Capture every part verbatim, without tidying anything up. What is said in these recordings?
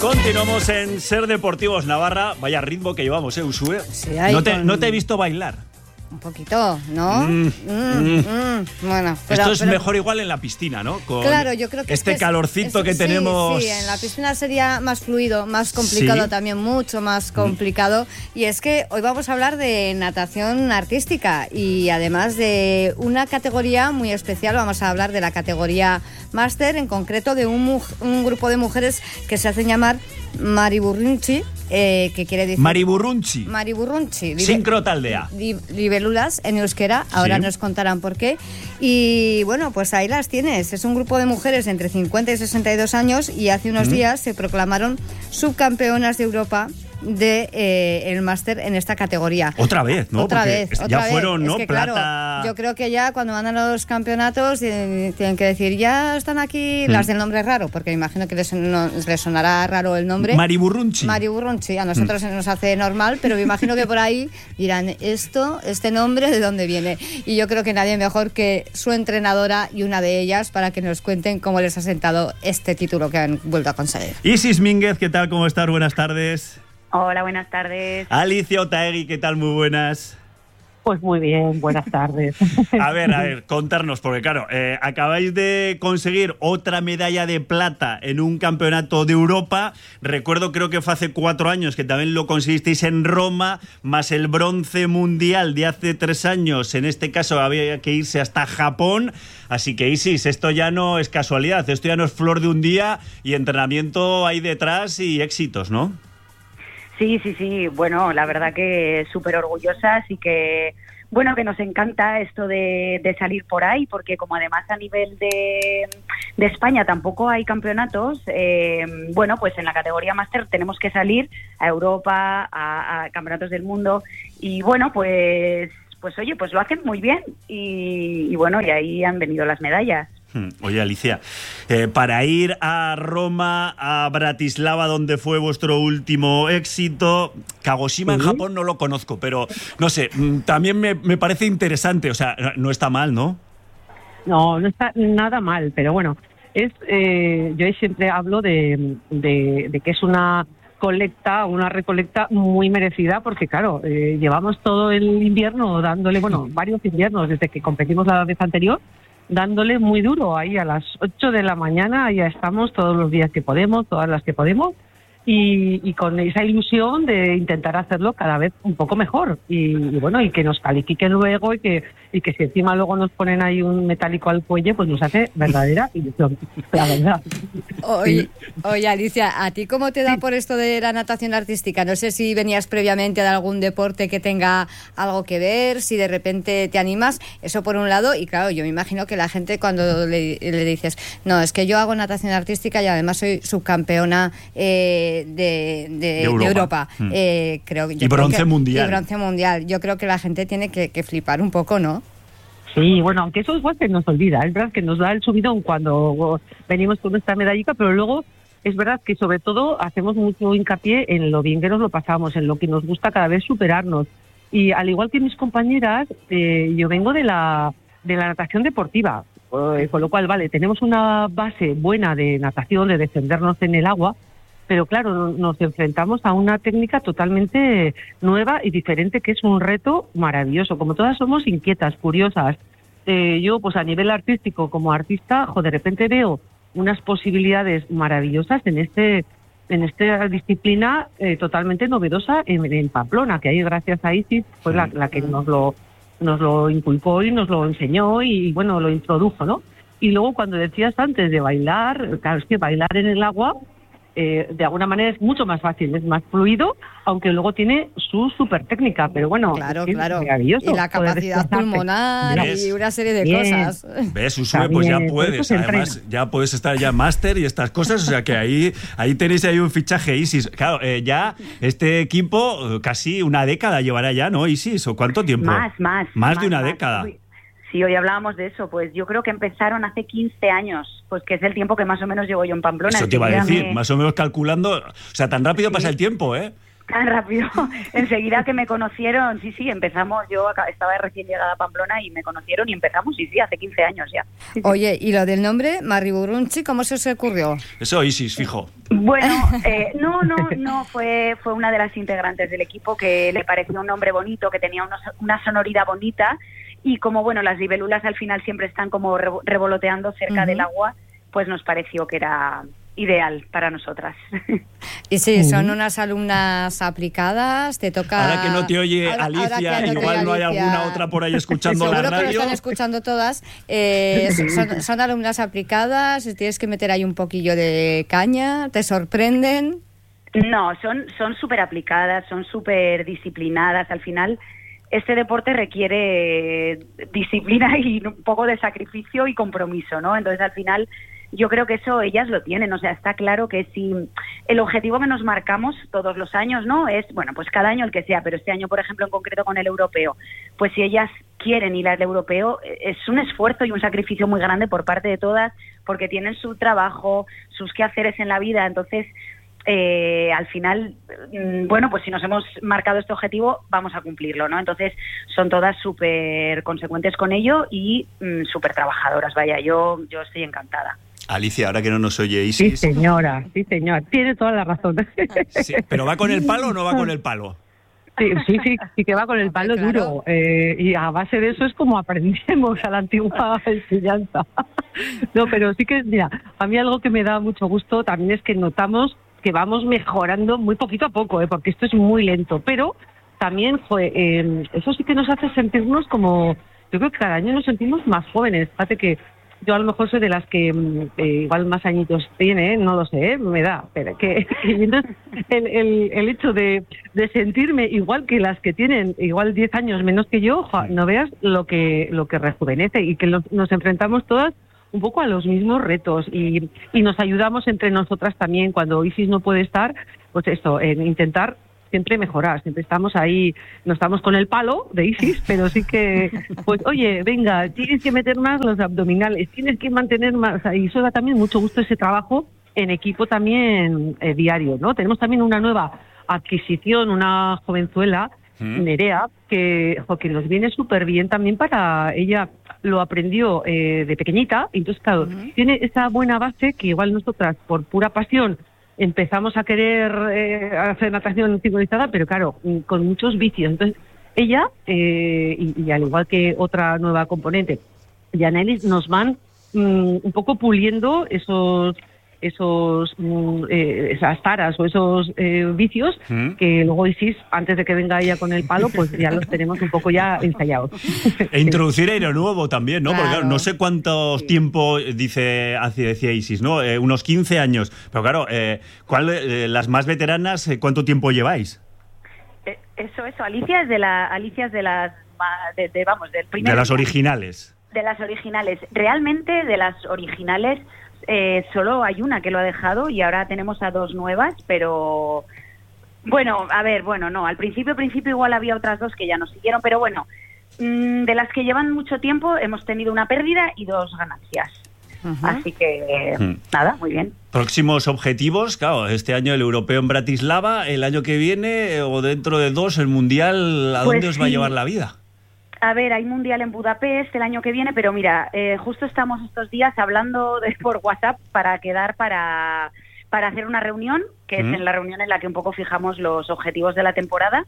Continuamos en Ser Deportivos Navarra. Vaya ritmo que llevamos, ¿eh, Usue? Sí, no, te, con... no te he visto bailar. Un poquito, ¿no? Mm, mm, mm. Mm. Bueno, pero, esto es pero... mejor igual en la piscina, ¿no? Con claro, yo creo que este es que calorcito es, que es, tenemos. Sí, sí, en la piscina sería más fluido, más complicado ¿Sí? también, mucho más complicado. Mm. Y es que hoy vamos a hablar de natación artística y además de una categoría muy especial. Vamos a hablar de la categoría máster, en concreto de un, un grupo de mujeres que se hacen llamar Mariburrunchi, eh, que quiere decir... Mariburrunchi. Mariburrunchi. Sincrotaldea. Libélulas en euskera, ahora sí. Nos contarán por qué. Y bueno, pues ahí las tienes. Es un grupo de mujeres entre cincuenta y sesenta y dos años y hace unos mm. días se proclamaron subcampeonas de Europa de eh, el máster en esta categoría. Otra vez, ¿no? Otra Porque vez. Ya otra fueron, vez. ¿no? Es que, Plata. Claro, yo creo que ya cuando van a los campeonatos eh, tienen que decir, ya están aquí mm. las del nombre raro, porque me imagino que les, no, les sonará raro el nombre. Mariburrunchi. Mariburrunchi. A nosotros mm. nos hace normal, pero me imagino que por ahí dirán, esto, este nombre, ¿de dónde viene? Y yo creo que nadie mejor que su entrenadora y una de ellas para que nos cuenten cómo les ha sentado este título que han vuelto a conseguir. Isis Mínguez, ¿qué tal? ¿Cómo estás? Buenas tardes. Hola, buenas tardes. Alicia Otaegui, ¿qué tal? Muy buenas. Pues muy bien, buenas tardes. A ver, a ver, contarnos, porque claro, eh, acabáis de conseguir otra medalla de plata en un campeonato de Europa. Recuerdo, creo que fue hace cuatro años que también lo conseguisteis en Roma, más el bronce mundial de hace tres años. En este caso había que irse hasta Japón. Así que, Isis, esto ya no es casualidad, esto ya no es flor de un día y entrenamiento hay detrás y éxitos, ¿no? Sí, sí, sí. Bueno, la verdad que súper orgullosas y que, bueno, que nos encanta esto de, de salir por ahí, porque como además a nivel de, de España tampoco hay campeonatos, eh, bueno, pues en la categoría máster tenemos que salir a Europa, a, a campeonatos del mundo y, bueno, pues, pues oye, pues lo hacen muy bien y, y bueno, y ahí han venido las medallas. Oye, Alicia, eh, para ir a Roma, a Bratislava, donde fue vuestro último éxito, Kagoshima, ¿sí? En Japón no lo conozco, pero no sé, también me, me parece interesante, o sea, no está mal, ¿no? No, no está nada mal, pero bueno, es eh, yo siempre hablo de, de, de que es una colecta, una recolecta muy merecida, porque claro, eh, llevamos todo el invierno dándole, bueno, varios inviernos desde que competimos la vez anterior, dándole muy duro ahí a las ocho de la mañana, ya estamos todos los días que podemos, todas las que podemos, y, y con esa ilusión de intentar hacerlo cada vez un poco mejor, y, y bueno, y que nos califiquen luego, y que, y que si encima luego nos ponen ahí un metálico al cuello, pues nos hace verdadera ilusión, la verdad. Oye, oye, Alicia, ¿a ti cómo te da por esto de la natación artística? No sé si venías previamente de algún deporte que tenga algo que ver, si de repente te animas, eso por un lado, y claro, yo me imagino que la gente cuando le, le dices, no, es que yo hago natación artística y además soy subcampeona eh, de, de, de Europa, de Europa. Mm. Eh, creo, yo y bronce creo que, mundial. Y bronce mundial. Yo creo que la gente tiene que, que flipar un poco, ¿no? Sí, bueno, aunque eso igual se nos olvida, es verdad que nos da el subidón cuando venimos con nuestra medallita, pero luego es verdad que sobre todo hacemos mucho hincapié en lo bien que nos lo pasamos, en lo que nos gusta cada vez superarnos. Y al igual que mis compañeras, eh, yo vengo de la, de la natación deportiva, eh, con lo cual, vale, tenemos una base buena de natación, de defendernos en el agua, pero claro, nos enfrentamos a una técnica totalmente nueva y diferente, que es un reto maravilloso. Como todas somos inquietas, curiosas, eh, yo pues a nivel artístico, como artista, jo, de repente veo unas posibilidades maravillosas en este en esta disciplina eh, totalmente novedosa en, en Pamplona, que ahí gracias a Isis fue la, la que nos lo nos lo inculcó y nos lo enseñó y bueno, lo introdujo, ¿no? Y luego cuando decías antes de bailar, claro, es que bailar en el agua Eh, de alguna manera es mucho más fácil, es más fluido, aunque luego tiene su super técnica, pero bueno, claro, es claro. maravilloso. Y la capacidad pulmonar ¿Ves? y una serie de Bien. cosas. ¿Ves, Usue? Pues ya puedes, además ya puedes estar ya máster y estas cosas, o sea que ahí ahí tenéis ahí un fichaje, Isis. Claro, eh, ya este equipo casi una década llevará ya, ¿no, Isis? ¿O cuánto tiempo? Más, más. Más, más de una más. década. Sí, hoy hablábamos de eso, pues yo creo que empezaron hace quince años, pues que es el tiempo que más o menos llevo yo en Pamplona. Eso te iba a decir, me... más o menos calculando, o sea, tan rápido sí. Pasa el tiempo, ¿eh? Tan rápido. Enseguida que me conocieron, sí, sí, empezamos, yo estaba recién llegada a Pamplona y me conocieron y empezamos, sí, sí, hace quince años ya. Sí, sí. Oye, ¿y lo del nombre, Mariburunchi, cómo se os ocurrió? Eso, Isis, fijo. Bueno, eh, no, no, no, fue, fue una de las integrantes del equipo que le pareció un nombre bonito, que tenía unos, una sonoridad bonita y como, bueno, las libélulas al final siempre están como revoloteando cerca uh-huh. del agua, pues nos pareció que era ideal para nosotras. Y sí, son unas alumnas aplicadas, te toca... Ahora que no te oye ahora, Alicia, ahora igual no hay alguna otra por ahí escuchando la radio. Seguro que lo están escuchando todas. Eh, son, son alumnas aplicadas, tienes que meter ahí un poquillo de caña, ¿te sorprenden? No, son son súper aplicadas, son súper disciplinadas. Al final, este deporte requiere disciplina y un poco de sacrificio y compromiso, ¿no? Entonces, al final... Yo creo que eso ellas lo tienen, o sea, está claro que si el objetivo que nos marcamos todos los años, ¿no? Es, bueno, pues cada año el que sea, pero este año, por ejemplo, en concreto con el europeo, pues si ellas quieren ir al europeo, es un esfuerzo y un sacrificio muy grande por parte de todas, porque tienen su trabajo, sus quehaceres en la vida, entonces... Eh, al final, bueno, pues si nos hemos marcado este objetivo, vamos a cumplirlo, ¿no? Entonces, son todas súper consecuentes con ello y mm, súper trabajadoras, vaya, yo, yo estoy encantada. Alicia, ahora que no nos oye Isis... Sí, señora, sí, señora, tiene toda la razón. Sí, ¿pero va con el palo o no va con el palo? Sí, sí, sí, sí que va con el palo claro. duro. Eh, y a base de eso es como aprendemos a la antigua enseñanza. No, pero sí que, mira, a mí algo que me da mucho gusto también es que notamos que vamos mejorando muy poquito a poco, ¿eh? Porque esto es muy lento, pero también fue, eh, eso sí que nos hace sentirnos como, yo creo que cada año nos sentimos más jóvenes. Fíjate que yo a lo mejor soy de las que eh, igual más añitos tiene, ¿eh? No lo sé, ¿eh? Me da, pero que y entonces el, el, el hecho de, de sentirme igual que las que tienen igual diez años menos que yo, jo, no veas lo que lo que rejuvenece y que los, nos enfrentamos todas un poco a los mismos retos y, y nos ayudamos entre nosotras también cuando Isis no puede estar, pues esto, en intentar siempre mejorar, siempre estamos ahí, no estamos con el palo de Isis, pero sí que, pues oye, venga, tienes que meter más los abdominales, tienes que mantener más, y eso da también mucho gusto ese trabajo en equipo también eh, diario, ¿no? Tenemos también una nueva adquisición, una jovenzuela, ¿Mm? Nerea, que, jo, que nos viene súper bien también para ella, lo aprendió eh, de pequeñita, entonces claro, uh-huh. tiene esa buena base que igual nosotras por pura pasión empezamos a querer eh, hacer natación sincronizada, pero claro, con muchos vicios. Entonces ella, eh, y, y al igual que otra nueva componente, Yanelis, nos van mm, un poco puliendo esos esos eh, esas taras o esos eh, vicios ¿Mm? Que luego Isis, antes de que venga ella con el palo, pues ya los tenemos un poco ya ensayados. E introducir aire nuevo también, ¿no? Claro. Porque claro, no sé cuánto sí. tiempo dice decía Isis, ¿no? Eh, unos quince años. Pero claro, eh, ¿cuál, eh, las más veteranas, eh, ¿cuánto tiempo lleváis? Eh, eso, eso. Alicia es de la, Alicia es de las, de, de, vamos, del primer. De las originales. De las originales. Realmente de las originales. Eh, solo hay una que lo ha dejado y ahora tenemos a dos nuevas, pero bueno, a ver, bueno, no, al principio, principio igual había otras dos que ya nos siguieron, pero bueno, mmm, de las que llevan mucho tiempo hemos tenido una pérdida y dos ganancias. Uh-huh. Así que, eh, uh-huh. nada, muy bien. Próximos objetivos, claro, este año el europeo en Bratislava, el año que viene o dentro de dos el mundial, ¿a pues dónde os sí. va a llevar la vida? A ver, hay mundial en Budapest el año que viene, pero mira, eh, justo estamos estos días hablando de, por WhatsApp para quedar para, para hacer una reunión, que mm. es en la reunión en la que un poco fijamos los objetivos de la temporada.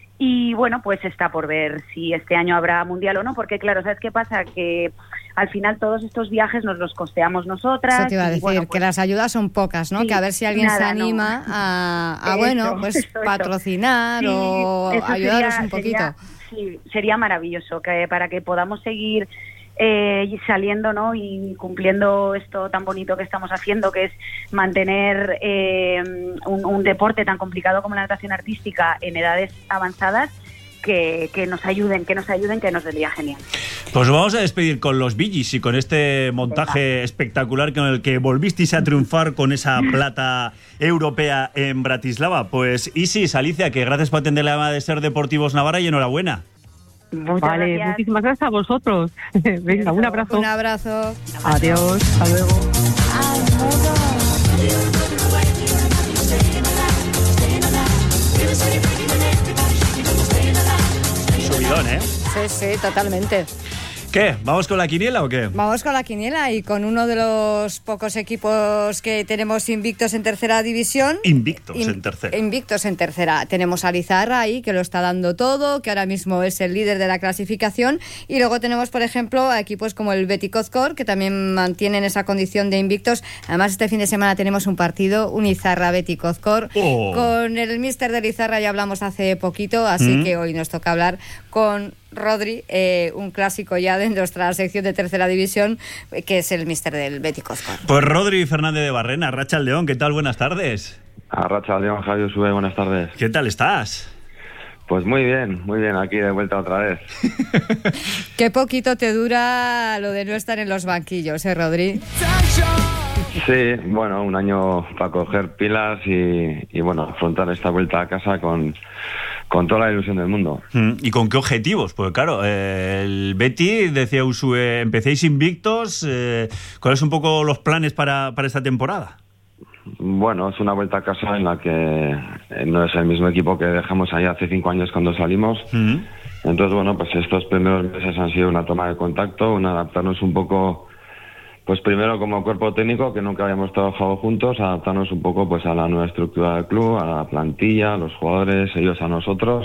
Y bueno, pues está por ver si este año habrá mundial o no, porque claro, ¿sabes qué pasa? Que al final todos estos viajes nos los costeamos nosotras. Eso te iba a decir, bueno, pues, que las ayudas son pocas, ¿no? Sí, que a ver si alguien nada, se anima no. a, a eso, bueno, pues eso, patrocinar eso. o sí, ayudaros sería, un poquito. Sería, sí, sería maravilloso que para que podamos seguir eh, saliendo, ¿no? Y cumpliendo esto tan bonito que estamos haciendo, que es mantener eh, un, un deporte tan complicado como la natación artística en edades avanzadas. Que, que nos ayuden, que nos ayuden, que nos vendría genial. Pues vamos a despedir con los Bee Gees y con este montaje Venga. espectacular con el que volvisteis a triunfar con esa plata europea en Bratislava. Pues Isis, Alicia, que gracias por atender la llamada de Ser Deportivos Navarra y enhorabuena. Muchas vale, gracias. Muchísimas gracias a vosotros. Venga, un abrazo. Un abrazo. Adiós, hasta luego. Adiós. Sí, sí, totalmente. ¿Qué? ¿Vamos con la quiniela o qué? Vamos con la quiniela y con uno de los pocos equipos que tenemos invictos en tercera división. Invictos In, en tercera. Invictos en tercera. Tenemos a Lizarra ahí, que lo está dando todo, que ahora mismo es el líder de la clasificación. Y luego tenemos, por ejemplo, a equipos como el Betis Cozcor, que también mantienen esa condición de invictos. Además, este fin de semana tenemos un partido, un Izarra-Betis Cozcor. Oh. Con el míster de Lizarra ya hablamos hace poquito, así mm. que hoy nos toca hablar con Rodri, eh, un clásico ya de nuestra sección de tercera división, que es el míster del Betis Cozcor. Pues Rodri Fernández de Barrena, Racha León, ¿qué tal? Buenas tardes. A Racha León, Javier Sube, buenas tardes. ¿Qué tal estás? Pues muy bien, muy bien, aquí de vuelta otra vez. Qué poquito te dura lo de no estar en los banquillos, ¿eh, Rodri? Sí, bueno, un año para coger pilas y, y bueno, afrontar esta vuelta a casa con, con toda la ilusión del mundo. ¿Y con qué objetivos? Pues claro, eh, el Betis, decía Usue, empecéis invictos. Eh, ¿Cuáles son un poco los planes para, para esta temporada? Bueno, es una vuelta a casa en la que no es el mismo equipo que dejamos ahí hace cinco años cuando salimos. Uh-huh. Entonces, bueno, pues estos primeros meses han sido una toma de contacto, un adaptarnos un poco, pues primero como cuerpo técnico, que nunca habíamos trabajado juntos, adaptarnos un poco pues a la nueva estructura del club, a la plantilla, a los jugadores, ellos a nosotros.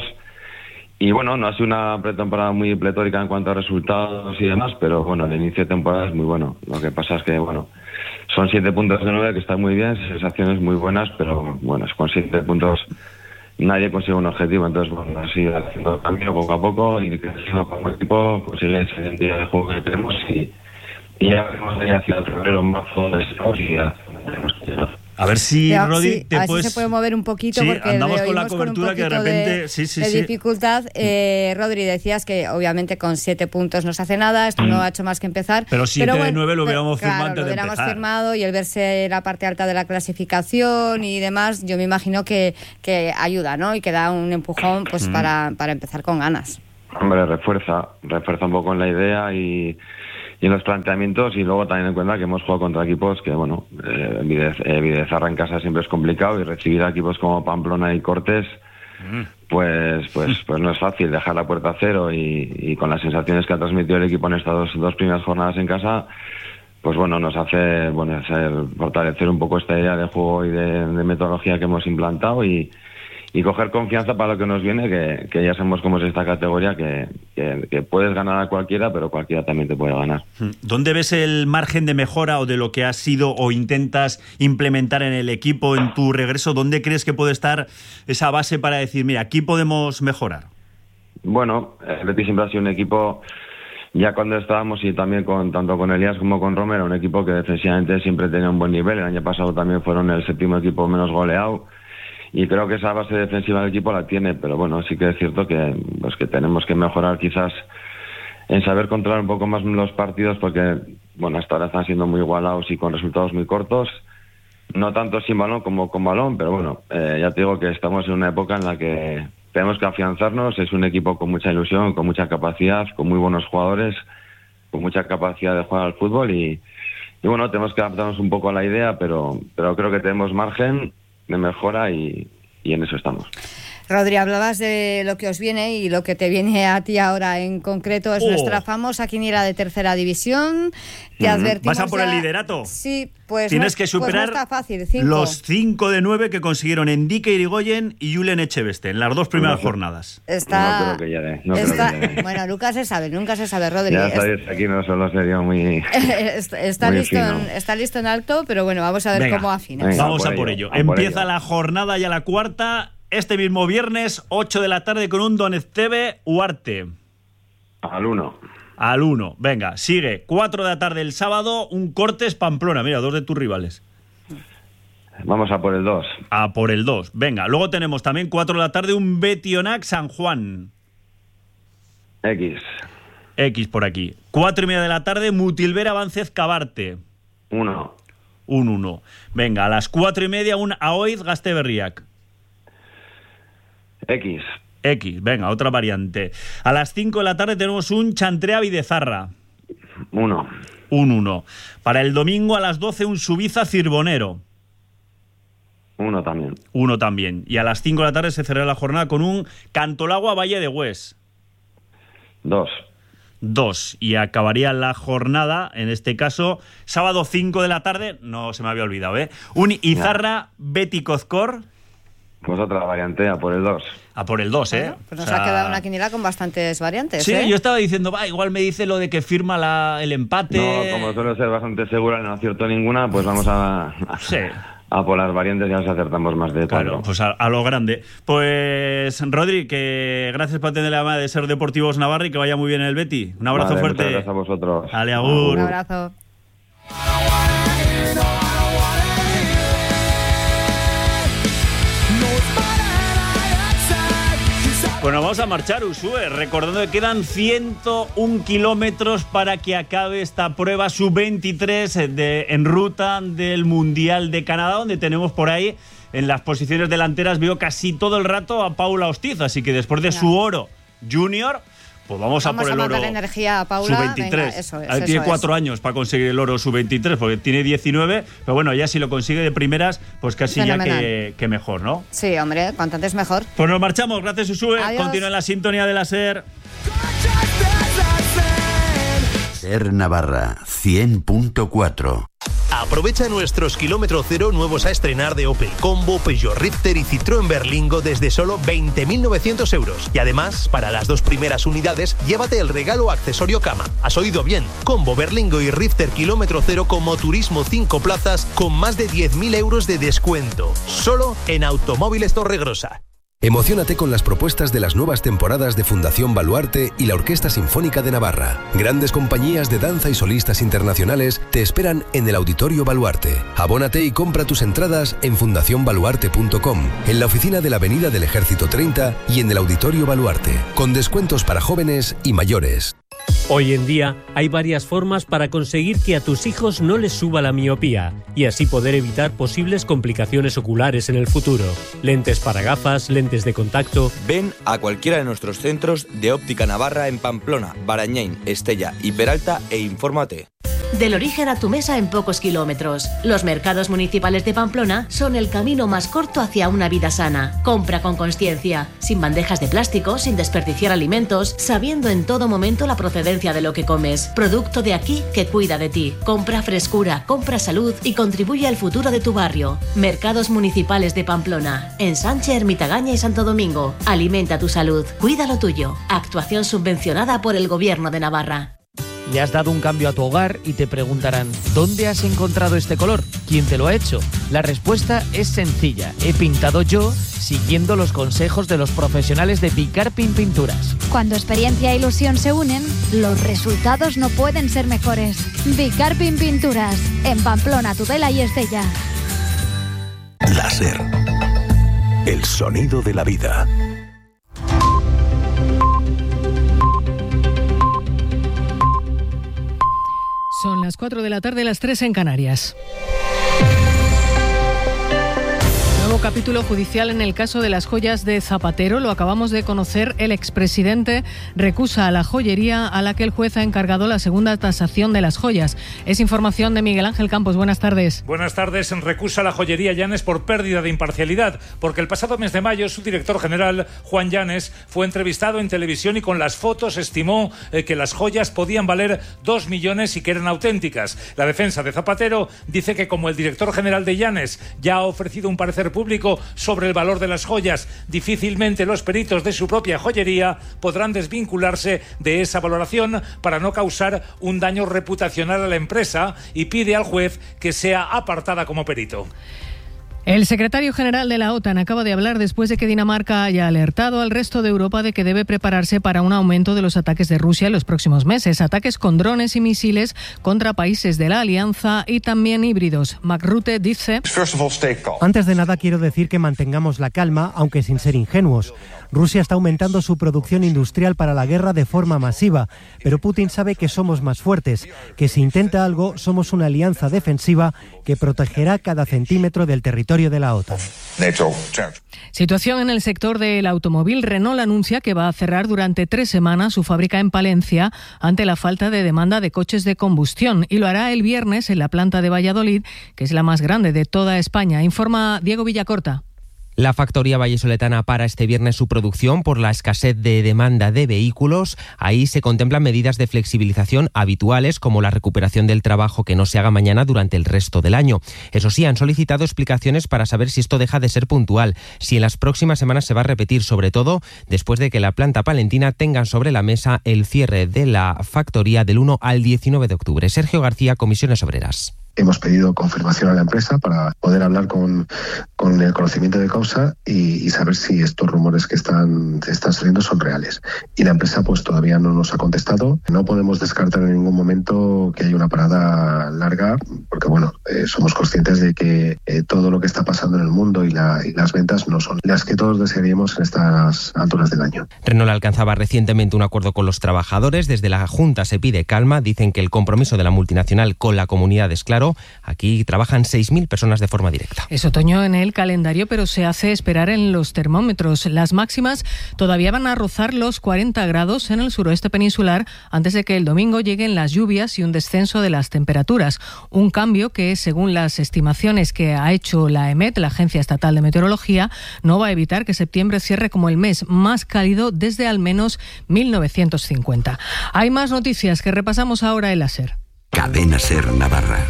Y bueno, no ha sido una pretemporada muy pletórica en cuanto a resultados y demás, pero bueno, el inicio de temporada es muy bueno. Lo que pasa es que, bueno, son siete puntos de nueve, que está muy bien, sensaciones muy buenas, pero bueno, con siete puntos nadie consigue un objetivo. Entonces, bueno, así haciendo el camino poco a poco y creciendo como equipo, conseguir esa identidad de juego que tenemos y, y ya veremos ahí hacia el febrero, marzo, de este y ya tenemos que llegar. A ver si, Pero, Rodri, sí, te a ver puedes... si se puede mover un poquito, sí, porque andamos le con la con cobertura un que de repente... de, sí, sí, de sí. dificultad. Eh, Rodri, decías que obviamente con siete puntos no se hace nada, esto mm. no ha hecho más que empezar. Pero siete pero bueno, de nueve lo hubiéramos claro, firmado antes lo de hubiéramos empezar. firmado y el verse la parte alta de la clasificación y demás, yo me imagino que, que ayuda, ¿no? Y que da un empujón pues mm. para, para empezar con ganas. Hombre, refuerza, refuerza un poco en la idea y... y en los planteamientos, y luego también en cuenta que hemos jugado contra equipos que, bueno, eh, Videzarra en casa siempre es complicado y recibir a equipos como Pamplona y Cortes, mm. pues pues pues no es fácil dejar la puerta a cero y, y con las sensaciones que ha transmitido el equipo en estas dos, dos primeras jornadas en casa, pues bueno, nos hace bueno hacer, fortalecer un poco esta idea de juego y de, de metodología que hemos implantado y Y coger confianza para lo que nos viene, que, que ya sabemos cómo es esta categoría, que, que, que puedes ganar a cualquiera, pero cualquiera también te puede ganar. ¿Dónde ves el margen de mejora o de lo que has sido o intentas implementar en el equipo en tu regreso? ¿Dónde crees que puede estar esa base para decir, mira, aquí podemos mejorar? Bueno, el Betis siempre ha sido un equipo, ya cuando estábamos y también con tanto con Elías como con Romero, un equipo que defensivamente siempre tenía un buen nivel. El año pasado también fueron el séptimo equipo menos goleado. Y creo que esa base defensiva del equipo la tiene, pero bueno, sí que es cierto que pues que tenemos que mejorar quizás en saber controlar un poco más los partidos, porque bueno, hasta ahora están siendo muy igualados y con resultados muy cortos, no tanto sin balón como con balón, pero bueno, eh, ya te digo que estamos en una época en la que tenemos que afianzarnos. Es un equipo con mucha ilusión, con mucha capacidad, con muy buenos jugadores, con mucha capacidad de jugar al fútbol y, y bueno, tenemos que adaptarnos un poco a la idea, pero, pero creo que tenemos margen de mejora y, y en eso estamos. Rodri, hablabas de lo que os viene y lo que te viene a ti ahora en concreto es oh. nuestra famosa quiniela de tercera división. Te uh-huh. advertimos. ¿Vas a por ya... el liderato? Sí, pues tienes no, que superar pues no está fácil, cinco. los cinco de nueve que consiguieron Endique Irigoyen y Julen Echeveste en las dos primeras no, jornadas. Está... No creo que llegue. No está... creo que llegue. Bueno, nunca se sabe, nunca se sabe, Rodri. Ya sabéis, aquí no solo sería muy... está, está, muy listo en, está listo en alto, pero bueno, vamos a ver venga, cómo afina. Venga, vamos a por ello. ello. Por Empieza ello. la jornada ya la cuarta. Este mismo viernes, ocho de la tarde, con un Doneteve Huarte. Al uno. Al uno. Venga, sigue. cuatro de la tarde el sábado, un Cortes Pamplona. Mira, dos de tus rivales. Vamos a por el dos. A por el dos. Venga, luego tenemos también cuatro de la tarde, un Betionac San Juan. X. X por aquí. cuatro y media de la tarde, Mutilvera Avancez Cabarte. uno. Un uno. Venga, a las cuatro y media, un Aoiz Gasteberriac. X. X, venga, otra variante. A las cinco de la tarde tenemos un Chantrea Videzarra. uno. Un uno. Para el domingo a las doce un Subiza Cirbonero. uno también. uno también. Y a las cinco de la tarde se cerrará la jornada con un Cantolagua Valle de Hues. Dos. Dos. Y acabaría la jornada, en este caso, sábado cinco de la tarde, no se me había olvidado, ¿eh? Un Izarra Betis Cozcor. Pues otra variante, a por el dos. A por el dos, ¿eh? Bueno, pues nos o sea... ha quedado una quiniela con bastantes variantes, Sí, ¿eh? yo estaba diciendo, va, igual me dice lo de que firma la, el empate. No, como suelo ser bastante segura y no acierto ninguna, pues vamos a... a... Sí. A por las variantes ya nos acertamos más de Claro, cuatro. pues a, a lo grande. Pues, Rodri, que gracias por tener la llamada de Ser Deportivos Navarra y que vaya muy bien el Betis. Un abrazo vale, fuerte. Muchas gracias a vosotros. Ale, agur. Un abrazo. Pues nos vamos a marchar, Usue, recordando que quedan ciento un kilómetros para que acabe esta prueba sub veintitrés de, en ruta del Mundial de Canadá, donde tenemos por ahí en las posiciones delanteras, veo casi todo el rato a Paula Ostiz, así que después de su oro junior, pues vamos, vamos a por el a oro energía a Paula. sub veintitrés. Venga, eso es, Ahí eso tiene es. cuatro años para conseguir el oro sub veintitrés, porque tiene diecinueve, pero bueno, ya si lo consigue de primeras, pues casi Fenomenal. ya que, que mejor, ¿no? Sí, hombre, cuanto antes mejor. Pues nos marchamos, gracias Usue, Adiós. continúa en la sintonía de la SER. SER Navarra cien punto cuatro. Aprovecha nuestros kilómetro cero nuevos a estrenar de Opel Combo, Peugeot Rifter y Citroën Berlingo desde solo veinte mil novecientos euros. Y además, para las dos primeras unidades, llévate el regalo accesorio cama. ¿Has oído bien? Combo, Berlingo y Rifter kilómetro cero como turismo cinco plazas con más de diez mil euros de descuento. Solo en Automóviles Torregrosa. Emociónate con las propuestas de las nuevas temporadas de Fundación Baluarte y la Orquesta Sinfónica de Navarra. Grandes compañías de danza y solistas internacionales te esperan en el Auditorio Baluarte. Abónate y compra tus entradas en fundación baluarte punto com, en la oficina de la Avenida del Ejército treinta y en el Auditorio Baluarte, con descuentos para jóvenes y mayores. Hoy en día hay varias formas para conseguir que a tus hijos no les suba la miopía y así poder evitar posibles complicaciones oculares en el futuro. Lentes para gafas, lentes de contacto. Ven a cualquiera de nuestros centros de óptica Navarra en Pamplona, Barañáin, Estella y Peralta e infórmate. Del origen a tu mesa en pocos kilómetros. Los mercados municipales de Pamplona son el camino más corto hacia una vida sana. Compra con consciencia, sin bandejas de plástico, sin desperdiciar alimentos, sabiendo en todo momento la procedencia de lo que comes. Producto de aquí que cuida de ti. Compra frescura, compra salud y contribuye al futuro de tu barrio. Mercados municipales de Pamplona. En Sánchez, Ermitagaña y Santo Domingo. Alimenta tu salud. Cuida lo tuyo. Actuación subvencionada por el Gobierno de Navarra. Le has dado un cambio a tu hogar y te preguntarán, ¿dónde has encontrado este color? ¿Quién te lo ha hecho? La respuesta es sencilla. He pintado yo siguiendo los consejos de los profesionales de Bicarpin Pinturas. Cuando experiencia e ilusión se unen, los resultados no pueden ser mejores. Bicarpin Pinturas, en Pamplona, Tudela y Estella. La SER. El sonido de la vida. Son las cuatro de la tarde, las tres en Canarias. Nuevo capítulo judicial en el caso de las joyas de Zapatero. Lo acabamos de conocer. El expresidente recusa a la joyería a la que el juez ha encargado la segunda tasación de las joyas. Es información de Miguel Ángel Campos. Buenas tardes. Buenas tardes. Recusa a la joyería Llanes por pérdida de imparcialidad, porque el pasado mes de mayo su director general, Juan Llanes, fue entrevistado en televisión y con las fotos estimó eh, que las joyas podían valer dos millones y que eran auténticas. La defensa de Zapatero dice que como el director general de Llanes ya ha ofrecido un parecer público sobre el valor de las joyas, difícilmente los peritos de su propia joyería podrán desvincularse de esa valoración para no causar un daño reputacional a la empresa y pide al juez que sea apartada como perito. El secretario general de la OTAN acaba de hablar después de que Dinamarca haya alertado al resto de Europa de que debe prepararse para un aumento de los ataques de Rusia en los próximos meses. Ataques con drones y misiles contra países de la alianza y también híbridos. Mark Rutte dice: Antes de nada quiero decir que mantengamos la calma, aunque sin ser ingenuos. Rusia está aumentando su producción industrial para la guerra de forma masiva, pero Putin sabe que somos más fuertes, que si intenta algo somos una alianza defensiva que protegerá cada centímetro del territorio de la OTAN. Situación en el sector del automóvil. Renault anuncia que va a cerrar durante tres semanas su fábrica en Palencia ante la falta de demanda de coches de combustión y lo hará el viernes en la planta de Valladolid, que es la más grande de toda España. Informa Diego Villacorta. La factoría vallisoletana para este viernes su producción por la escasez de demanda de vehículos. Ahí se contemplan medidas de flexibilización habituales como la recuperación del trabajo que no se haga mañana durante el resto del año. Eso sí, han solicitado explicaciones para saber si esto deja de ser puntual, si en las próximas semanas se va a repetir, sobre todo después de que la planta palentina tenga sobre la mesa el cierre de la factoría del uno al diecinueve de octubre. Sergio García, Comisiones Obreras. Hemos pedido confirmación a la empresa para poder hablar con, con el conocimiento de causa y, y saber si estos rumores que están, están saliendo son reales. Y la empresa pues todavía no nos ha contestado. No podemos descartar en ningún momento que haya una parada larga, porque bueno, eh, somos conscientes de que eh, todo lo que está pasando en el mundo y, la, y las ventas no son las que todos desearíamos en estas alturas del año. Renault alcanzaba recientemente un acuerdo con los trabajadores. Desde la Junta se pide calma. Dicen que el compromiso de la multinacional con la comunidad es claro. Aquí trabajan seis mil personas de forma directa. Es otoño en el calendario, pero se hace esperar en los termómetros. Las máximas todavía van a rozar los cuarenta grados en el suroeste peninsular antes de que el domingo lleguen las lluvias y un descenso de las temperaturas. Un cambio que, según las estimaciones que ha hecho la E M E T, la Agencia Estatal de Meteorología, no va a evitar que septiembre cierre como el mes más cálido desde al menos mil novecientos cincuenta. Hay más noticias que repasamos ahora en la SER. Cadena SER Navarra.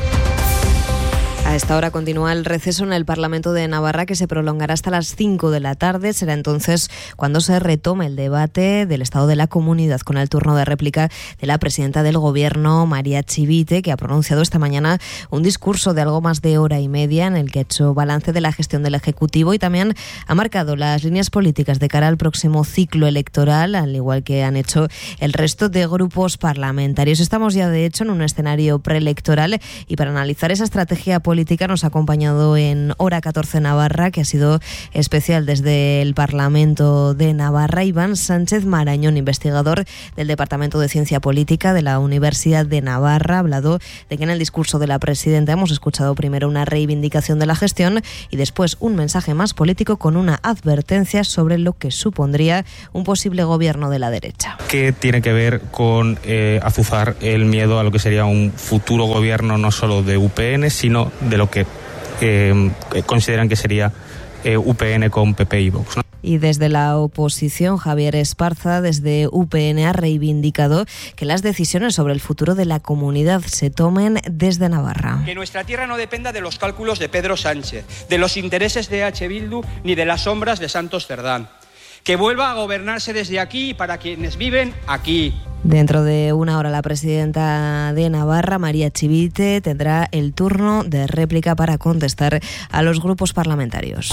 A esta hora continúa el receso en el Parlamento de Navarra, que se prolongará hasta las cinco de la tarde. Será entonces cuando se retome el debate del estado de la comunidad, con el turno de réplica de la presidenta del Gobierno, María Chivite, que ha pronunciado esta mañana un discurso de algo más de hora y media en el que ha hecho balance de la gestión del Ejecutivo y también ha marcado las líneas políticas de cara al próximo ciclo electoral, al igual que han hecho el resto de grupos parlamentarios. Estamos ya, de hecho, en un escenario preelectoral y para analizar esa estrategia política política nos ha acompañado en Hora catorce Navarra, que ha sido especial desde el Parlamento de Navarra, Iván Sánchez Marañón, investigador del Departamento de Ciencia Política de la Universidad de Navarra. Ha hablado de que en el discurso de la presidenta hemos escuchado primero una reivindicación de la gestión y después un mensaje más político con una advertencia sobre lo que supondría un posible gobierno de la derecha. Que tiene que ver con eh, azuzar el miedo a lo que sería un futuro gobierno no solo de U P N, sino de lo que eh, consideran que sería eh, U P N con P P y Vox, ¿no? Y desde la oposición, Javier Esparza, desde U P N, ha reivindicado que las decisiones sobre el futuro de la comunidad se tomen desde Navarra. Que nuestra tierra no dependa de los cálculos de Pedro Sánchez, de los intereses de H. Bildu, ni de las sombras de Santos Cerdán. Que vuelva a gobernarse desde aquí y para quienes viven aquí. Dentro de una hora la presidenta de Navarra, María Chivite, tendrá el turno de réplica para contestar a los grupos parlamentarios.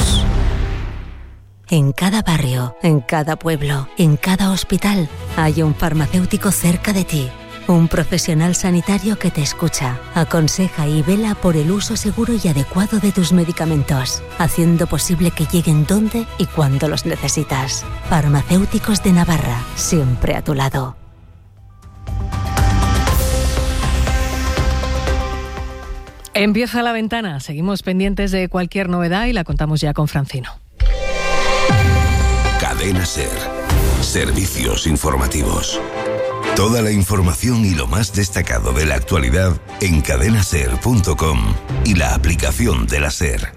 En cada barrio, en cada pueblo, en cada hospital, hay un farmacéutico cerca de ti. Un profesional sanitario que te escucha, aconseja y vela por el uso seguro y adecuado de tus medicamentos, haciendo posible que lleguen donde y cuando los necesitas. Farmacéuticos de Navarra, siempre a tu lado. Empieza La Ventana. Seguimos pendientes de cualquier novedad y la contamos ya con Francino. Cadena SER. Servicios informativos. Toda la información y lo más destacado de la actualidad en cadena ser punto com y la aplicación de la SER.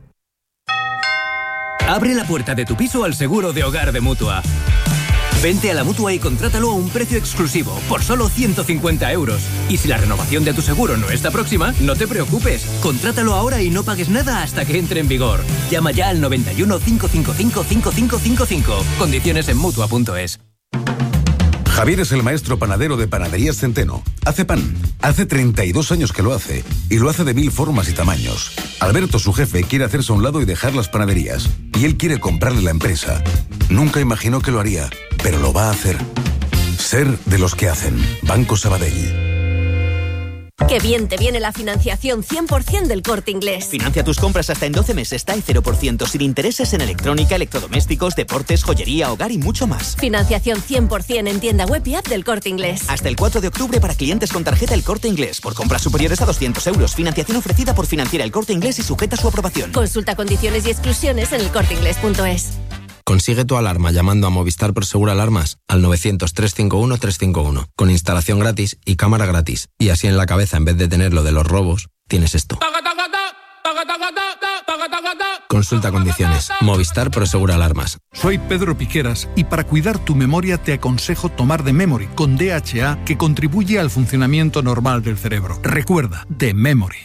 Abre la puerta de tu piso al seguro de hogar de Mutua. Vente a la Mutua y contrátalo a un precio exclusivo, por solo ciento cincuenta euros. Y si la renovación de tu seguro no está próxima, no te preocupes. Contrátalo ahora y no pagues nada hasta que entre en vigor. Llama ya al noventa y uno, cinco cinco cinco, cinco cinco cinco cinco. Condiciones en Mutua punto es. Javier es el maestro panadero de Panaderías Centeno. Hace pan. Hace treinta y dos años que lo hace. Y lo hace de mil formas y tamaños. Alberto, su jefe, quiere hacerse a un lado y dejar las panaderías. Y él quiere comprarle la empresa. Nunca imaginó que lo haría, pero lo va a hacer. Ser de los que hacen. Banco Sabadell. ¡Qué bien te viene la financiación cien por ciento del Corte Inglés! Financia tus compras hasta en doce meses, T A E cero por ciento, sin intereses en electrónica, electrodomésticos, deportes, joyería, hogar y mucho más. Financiación cien por ciento en tienda web y app del Corte Inglés. Hasta el cuatro de octubre para clientes con tarjeta El Corte Inglés. Por compras superiores a doscientos euros. Financiación ofrecida por Financiera El Corte Inglés y sujeta a su aprobación. Consulta condiciones y exclusiones en el corte inglés punto es. Consigue tu alarma llamando a Movistar Prosegur Alarmas al novecientos, trescientos cincuenta y uno, trescientos cincuenta y uno, con instalación gratis y cámara gratis. Y así en la cabeza, en vez de tener lo de los robos, tienes esto. Consulta condiciones. Movistar Prosegur Alarmas. Soy Pedro Piqueras y para cuidar tu memoria te aconsejo tomar The Memory con D H A, que contribuye al funcionamiento normal del cerebro. Recuerda, The Memory.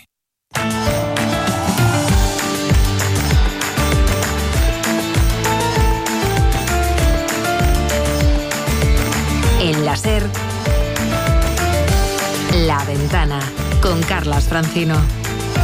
En la SER, La Ventana, con Carlas Francino.